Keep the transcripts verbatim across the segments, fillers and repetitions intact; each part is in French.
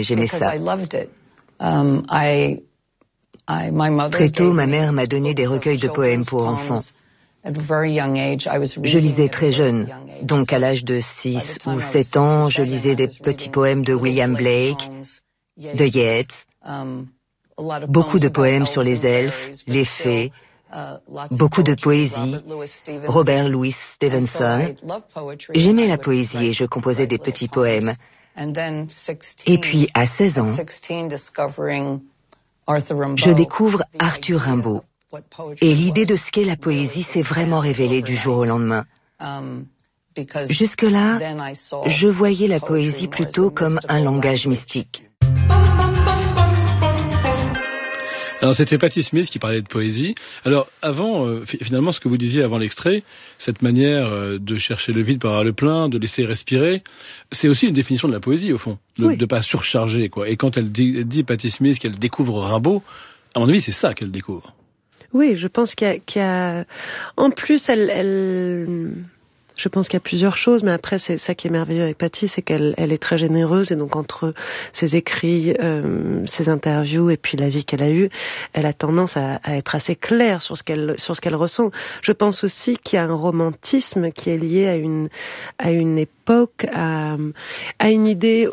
j'aimais ça. Très tôt, ma mère m'a donné des recueils de poèmes pour enfants. Je lisais très jeune, donc à l'âge de six ou sept ans, je lisais des petits poèmes de William Blake, de Yeats, beaucoup de poèmes sur les elfes, les fées, beaucoup de poésie, Robert Louis Stevenson. J'aimais la poésie et je composais des petits poèmes. Et puis, à seize ans, je découvre Arthur Rimbaud. Et l'idée de ce qu'est la poésie s'est vraiment révélée du jour au lendemain. Jusque-là, je voyais la poésie plutôt comme un langage mystique. Alors c'était Patti Smith qui parlait de poésie. Alors avant, euh, finalement, ce que vous disiez avant l'extrait, cette manière euh, de chercher le vide par avoir le plein, de laisser respirer, c'est aussi une définition de la poésie au fond, de ne oui. pas surcharger, quoi. Et quand elle dit, dit Patti Smith qu'elle découvre Rimbaud, à mon avis, c'est ça qu'elle découvre. Oui, je pense qu'il y a, qu'il y a... en plus, elle, elle... je pense qu'il y a plusieurs choses, mais après, c'est ça qui est merveilleux avec Patti, c'est qu'elle elle est très généreuse, et donc entre ses écrits, euh, ses interviews, et puis la vie qu'elle a eue, elle a tendance à, à être assez claire sur ce qu'elle, sur ce qu'elle ressent. Je pense aussi qu'il y a un romantisme qui est lié à une, à une époque, à, à une idée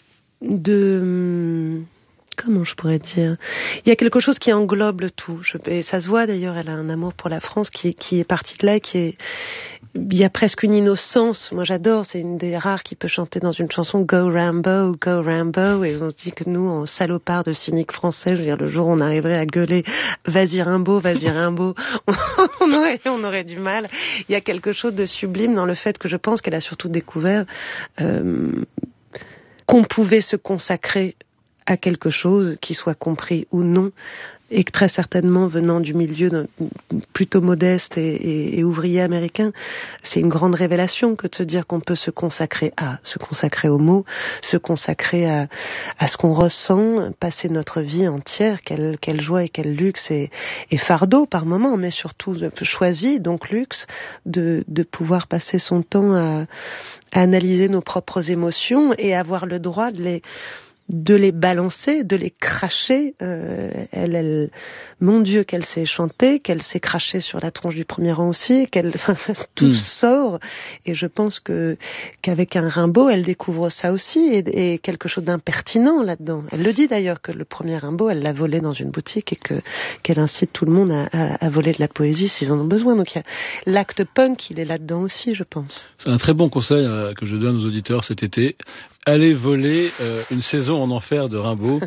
de... Comment je pourrais dire ? Il y a quelque chose qui englobe le tout. Je, et ça se voit d'ailleurs, elle a un amour pour la France qui, qui est parti de là, qui est... Il y a presque une innocence. Moi j'adore, c'est une des rares qui peut chanter dans une chanson Go Rambo, Go Rambo, et on se dit que nous, en salopards de cyniques français, je veux dire, le jour où on arriverait à gueuler Vas-y Rimbaud, vas-y Rimbaud, on aurait, on aurait du mal. Il y a quelque chose de sublime dans le fait que je pense qu'elle a surtout découvert euh, qu'on pouvait se consacrer à quelque chose, qui soit compris ou non, et que très certainement venant du milieu plutôt modeste et, et, et ouvrier américain, c'est une grande révélation que de se dire qu'on peut se consacrer à, se consacrer aux mots, se consacrer à, à ce qu'on ressent, passer notre vie entière, quelle, quelle joie et quel luxe et, et fardeau par moment, mais surtout choisi, donc luxe, de, de pouvoir passer son temps à, à analyser nos propres émotions et avoir le droit de les de les balancer, de les cracher. Euh, elle, elle, mon Dieu, qu'elle sait chanter, qu'elle sait cracher sur la tronche du premier rang aussi, qu'elle, enfin, tout mmh. sort. Et je pense que qu'avec un Rimbaud, elle découvre ça aussi, et, et quelque chose d'impertinent là-dedans. Elle le dit d'ailleurs que le premier Rimbaud, elle l'a volé dans une boutique et que qu'elle incite tout le monde à, à, à voler de la poésie s'ils en ont besoin. Donc il y a l'acte punk, il est là-dedans aussi, je pense. C'est un très bon conseil euh, que je donne aux auditeurs cet été. Allez voler euh, une saison en enfer de Rimbaud.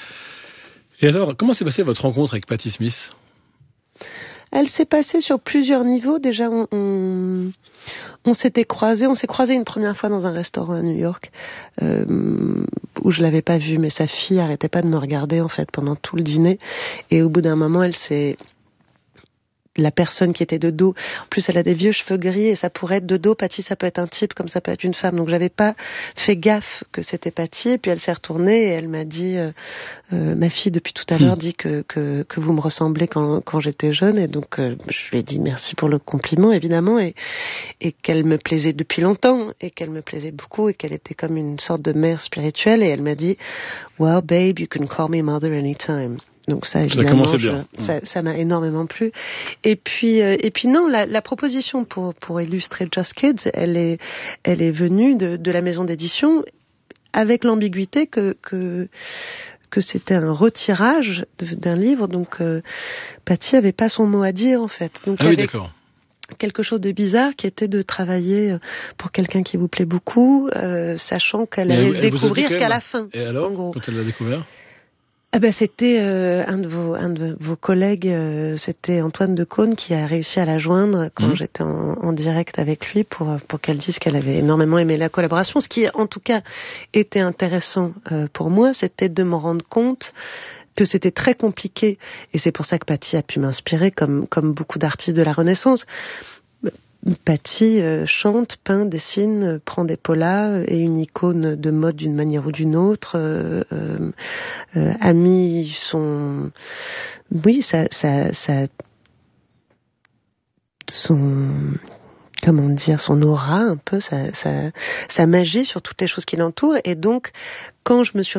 Et alors, comment s'est passée votre rencontre avec Patti Smith ? Elle s'est passée sur plusieurs niveaux. Déjà, on, on, on s'était croisés. On s'est croisés une première fois dans un restaurant à New York, euh, où je l'avais pas vue, mais sa fille arrêtait pas de me regarder en fait pendant tout le dîner. Et au bout d'un moment, elle s'est la personne qui était de dos. En plus, elle a des vieux cheveux gris et ça pourrait être de dos. Patti, ça peut être un type comme ça peut être une femme. Donc, j'avais pas fait gaffe que c'était Patti. Et puis, elle s'est retournée et elle m'a dit euh, euh, ma fille, depuis tout à l'heure, dit que, que, que vous me ressemblez quand, quand j'étais jeune. Et donc, euh, je lui ai dit merci pour le compliment, évidemment. Et, et qu'elle me plaisait depuis longtemps. Et qu'elle me plaisait beaucoup. Et qu'elle était comme une sorte de mère spirituelle. Et elle m'a dit well, babe, you can call me mother anytime. Donc ça, évidemment, ça, je, ça, ça m'a énormément plu. Et puis, euh, et puis non, la, la proposition pour pour illustrer Just Kids, elle est, elle est venue de, de la maison d'édition avec l'ambiguïté que que que c'était un retirage de, d'un livre. Donc, euh, Patti avait pas son mot à dire en fait. Donc, ah oui, d'accord. Quelque chose de bizarre qui était de travailler pour quelqu'un qui vous plaît beaucoup, euh, sachant qu'elle allait le découvrir qu'à la fin. Et alors, quand elle l'a découvert? Ah ben c'était euh, un de vos un de vos collègues, euh, c'était Antoine Decaune qui a réussi à la joindre quand mmh. j'étais en, en direct avec lui pour pour qu'elle dise qu'elle avait énormément aimé la collaboration. Ce qui en tout cas était intéressant euh, pour moi, c'était de me rendre compte que c'était très compliqué, et c'est pour ça que Patti a pu m'inspirer comme comme beaucoup d'artistes de la Renaissance. Patti euh, chante, peint, dessine, euh, prend des pollas, est une icône de mode d'une manière ou d'une autre, euh, euh, euh, a mis son... Oui, ça... ça, ça son... comment dire, son aura un peu, sa, sa, sa magie sur toutes les choses qui l'entourent. Et donc, quand je me suis